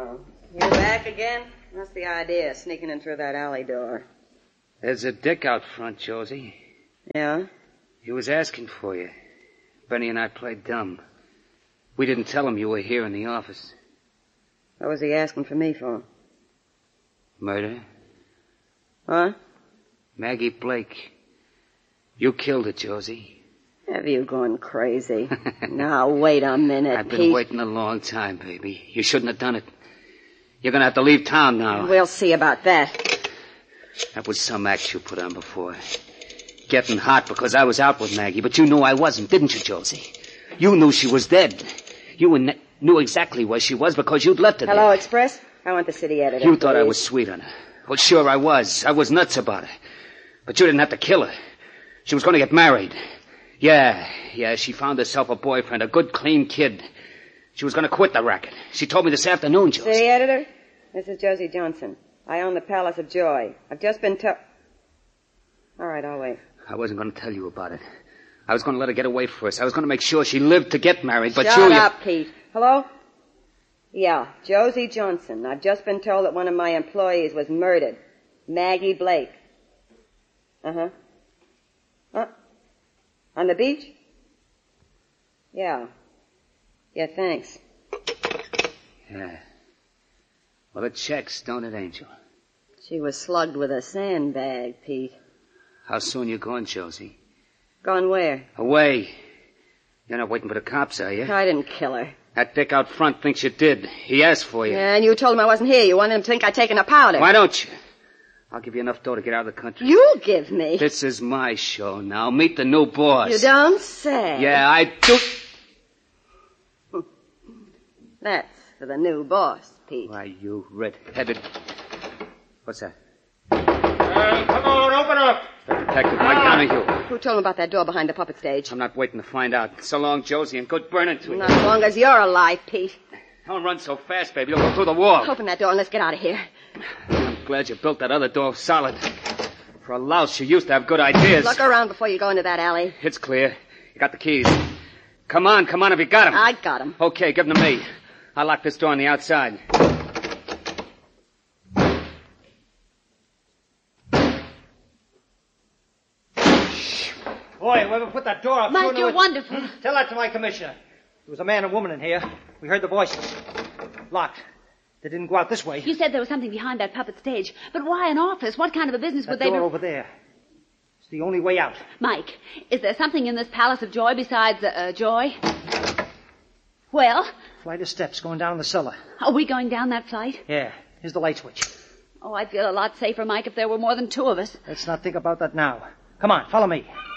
Oh, you back again? What's the idea, sneaking in through that alley door? There's a dick out front, Josie. Yeah? He was asking for you. Benny and I played dumb. We didn't tell him you were here in the office. What was he asking for me for? Murder? What? Maggie Blake. You killed her, Josie. Have you gone crazy? Now, wait a minute, I've been Pete. waiting a long time, baby. You shouldn't have done it. You're gonna have to leave town now. We'll see about that. That was some act you put on before. Getting hot because I was out with Maggie, but you knew I wasn't, didn't you, Josie? You knew she was dead. You knew exactly where she was because you'd left her Hello, there. Express? I want the city editor. You thought I please. was sweet on her. Well, sure I was. I was nuts about her. But you didn't have to kill her. She was going to get married. Yeah, she found herself a boyfriend, a good, clean kid. She was going to quit the racket. She told me this afternoon, Josie. City editor? This is Josie Johnson. I own the Palace of Joy. I've just been All right, I'll wait. I wasn't going to tell you about it. I was going to let her get away first. I was going to make sure she lived to get married, but Shut up, Pete. Hello? Yeah, Josie Johnson. I've just been told that one of my employees was murdered. Maggie Blake. Uh-huh. Huh? On the beach? Yeah. Yeah, thanks. Yeah. Well, it checks, don't it, Angel? She was slugged with a sandbag, Pete. How soon you going, Josie? Gone where? Away. You're not waiting for the cops, are you? I didn't kill her. That dick out front thinks you did. He asked for you. Yeah, and you told him I wasn't here. You wanted him to think I'd taken a powder. Why don't you? I'll give you enough dough to get out of the country. You give me? This is my show now. Meet the new boss. You don't say. Yeah, I do. That's for the new boss, Pete. Why, you red-headed... What's that? Come on, open up. The detective Mike Donahue. Who told him about that door behind the puppet stage? I'm not waiting to find out. So long, Josie, and good burning to you. Not as long as you're alive, Pete. Don't run so fast, baby. You'll go through the wall. Open that door and let's get out of here. I'm glad you built that other door solid. For a louse, you used to have good ideas. Look around before you go into that alley. It's clear. You got the keys. Come on, have you got them? I got them. Okay, give them to me. I'll lock this door on the outside. Boy, whoever put that door up... Mike, you're wonderful. Tell that to my commissioner. There was a man and woman in here. We heard the voices. Locked. They didn't go out this way. You said there was something behind that puppet stage. But why an office? What kind of a business would they That be... door over there. It's the only way out. Mike, is there something in this Palace of Joy besides joy? Well? Flight of steps going down the cellar. Are we going down that flight? Yeah. Here's the light switch. Oh, I'd feel a lot safer, Mike, if there were more than two of us. Let's not think about that now. Come on, follow me.